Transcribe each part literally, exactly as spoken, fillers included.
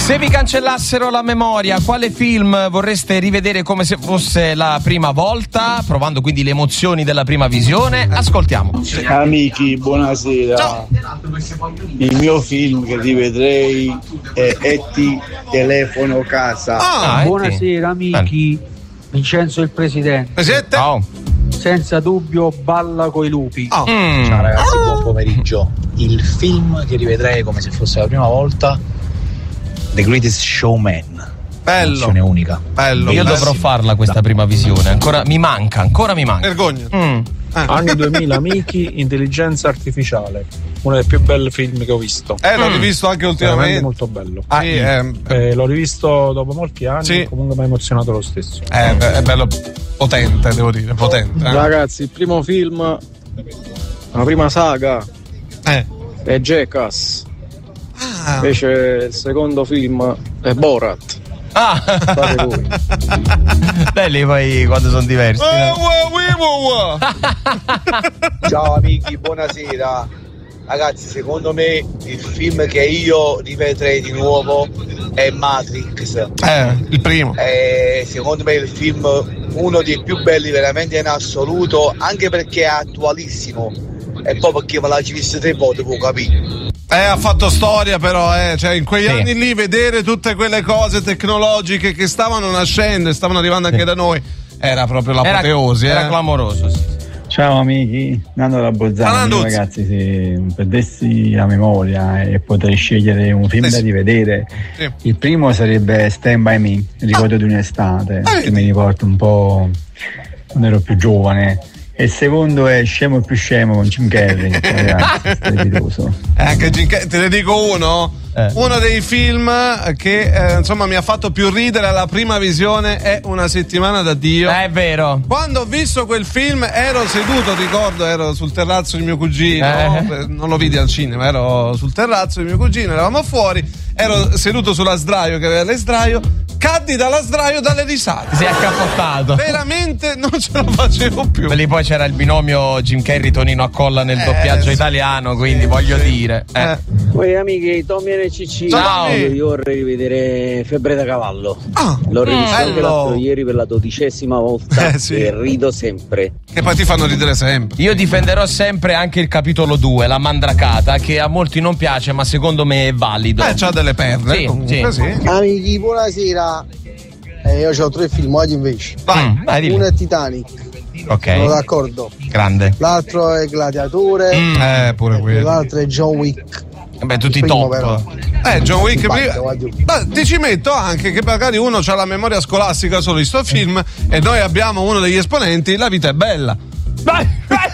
Se vi cancellassero la memoria, quale film vorreste rivedere come se fosse la prima volta, provando quindi le emozioni della prima visione? Ascoltiamo. Amici, buonasera. Ciao. Il mio film che rivedrei è E T Telefono Casa. Ah, buonasera amici, Vincenzo il presidente. Presidente? Oh. Senza dubbio balla coi lupi. Oh. Mm. Ciao ragazzi, buon pomeriggio. Il film che rivedrei come se fosse la prima volta, The Greatest Showman. Bello. Edizione unica. Bello. Io bello. dovrò farla questa prima visione. Ancora mi manca, ancora mi manca. Vergogna. Mm. Eh. Anni duemila, amici, intelligenza artificiale. Uno dei più belli film che ho visto. Eh, l'ho rivisto anche ultimamente. Veramente molto bello. Ah, sì, è, Eh, l'ho rivisto dopo molti anni, Sì. comunque mi ha emozionato lo stesso. è, è bello potente, devo dire, potente. Eh. Ragazzi, il primo film, la prima saga Eh. è Jackass. Ah. Invece il secondo film è Borat. Ah, Fate voi. belli poi quando sono diversi. Eh, no? ua, ua, ua. Ciao amici, buonasera. Ragazzi, secondo me il film che io rivedrei di nuovo è Matrix. Eh, il primo. È, secondo me il film uno dei più belli veramente in assoluto, anche perché è attualissimo. E poi perché me l'hai visto tre volte, può capire. Eh, ha fatto storia però, eh, cioè in quegli Sì. anni lì vedere tutte quelle cose tecnologiche che stavano nascendo e stavano arrivando anche da noi, era proprio l'apoteosi. Era, era eh. clamoroso, sì. Ciao amici, Nando da Bolzano. Ciao, Nanduzzi. Ragazzi, se perdessi la memoria e potrei scegliere un film Eh da sì. rivedere, Sì. il primo sarebbe Stand By Me, il ricordo di un'estate, Ah, che vedi. mi riporta un po' quando ero più giovane. E il secondo è Scemo e più scemo con Jim Carrey, ragazzi, strepitoso. Eh, anche Jim Carrey, te ne dico uno. Eh. Uno dei film che eh, insomma mi ha fatto più ridere alla prima visione è Una settimana da Dio. È vero. Quando ho visto quel film ero seduto, ricordo, ero sul terrazzo di mio cugino, Eh. non lo vidi al cinema, ero sul terrazzo di mio cugino, eravamo fuori, ero seduto sulla sdraio che aveva le sdraio, caddi dalla sdraio dalle risate. Si è accappottato. Veramente non ce la facevo più. Lì poi c'era il binomio Jim Carrey Tonino Accolla nel Eh, doppiaggio sì. italiano, quindi Sì, voglio sì. dire. Eh. Eh. Poi amici, Tommy N C C. Ciao, Tommy. Io vorrei rivedere Febbre da cavallo. Ah, L'ho rivisto anche bello. l'altro ieri per la dodicesima volta Eh, sì. e rido sempre. Che poi ti fanno ridere sempre. Io difenderò sempre anche il capitolo due, la mandracata, che a molti non piace, ma secondo me è valido. Eh, c'ha delle perle. Sì, comunque, sì. sì. Amici, buonasera. Eh, io ho tre filmati invece. Vai. Mm, vai, dilli. Uno è Titanic, sono Ok, d'accordo. grande. L'altro è Gladiatore. Mm. Eh, pure E quello. l'altro è John Wick. Beh, tutti Primo, top. però. Eh, John Wick Vai, prima- vai giù. Ma ti ci metto anche che magari uno ha la memoria scolastica solo di sto film e noi abbiamo uno degli esponenti, La vita è bella. Dai, dai.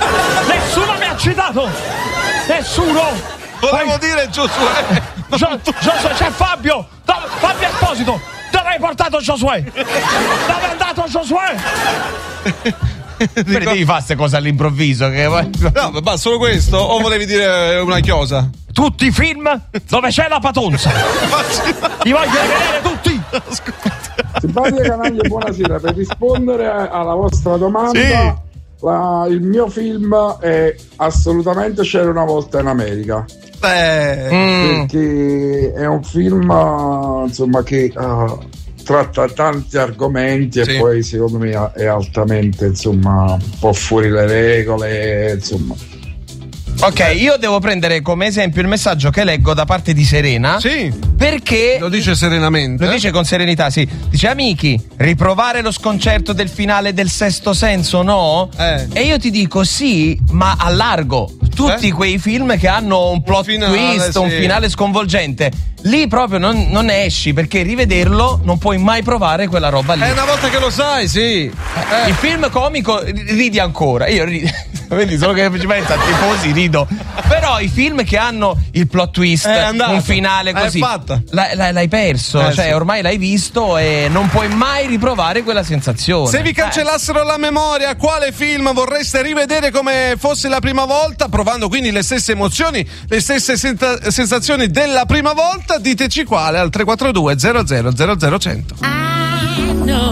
Nessuno mi ha citato! Nessuno! Volevo dire Giosuè. Gio- Giosuè, c'è Fabio! Dove- Fabio Esposito! Dove hai portato Giosuè? Dove è andato Giosuè? Perché devi fare queste cose all'improvviso? Che... No, ma solo questo? O volevi dire una chiosa? Tutti i film dove c'è la patonza! Li voglio vedere tutti! Simpatica canaglia, buonasera. Per rispondere alla vostra domanda, Sì. la- il mio film è assolutamente C'era una volta in America. Eh, Mm. Perché è un film uh, insomma che uh, tratta tanti argomenti Sì. e poi secondo me è altamente insomma un po' fuori le regole, insomma. Ok, io devo prendere come esempio il messaggio che leggo da parte di Serena. sì, Perché lo dice serenamente. lo dice con serenità, sì. Dice: amici, riprovare lo sconcerto del finale del Sesto Senso, no? Eh. E io ti dico sì, ma a largo. Tutti Eh? quei film che hanno un plot finale, twist, un sì. finale sconvolgente. Lì proprio non, non ne esci, perché rivederlo non puoi mai provare quella roba lì. Eh, una volta che lo sai, sì. Eh. Il film comico ridi ancora. Io rido. Vedi, solo che ci pensa tifosi rido. Però i film che hanno il plot twist, È andato. un finale È così, fatta. l'hai, l'hai- l'hai perso. Eh, cioè, sì. ormai l'hai visto e non puoi mai riprovare quella sensazione. Se vi cancellassero la memoria, quale film vorreste rivedere come fosse la prima volta, provando quindi le stesse emozioni, le stesse senta- sensazioni della prima volta? Diteci quale al tre quattro due zero zero zero zero cento. I know